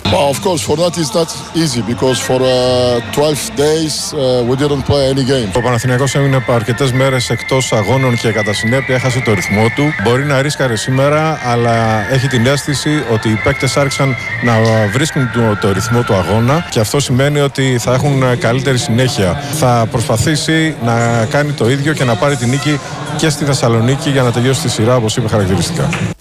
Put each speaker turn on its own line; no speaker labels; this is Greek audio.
Well, of course, for that is not easy because for 12 days we didn't play any game.
Ο Παναθηναϊκός έμεινε αρκετές μέρες εκτός αγώνων και κατά συνέπεια έχασε το ρυθμό του. Μπορεί να ρίσκαρε σήμερα, αλλά έχει την αίσθηση ότι οι παίκτες άρχισαν να βρίσκουν το ρυθμό του αγώνα και αυτό σημαίνει ότι θα έχουν καλύτερη συνέχεια. Θα προσπαθήσει να κάνει το ίδιο και να πάρει την νίκη και στη Θεσσαλονίκη για να τελειώσει τη σειρά, όπως είπε χαρακτηριστικά.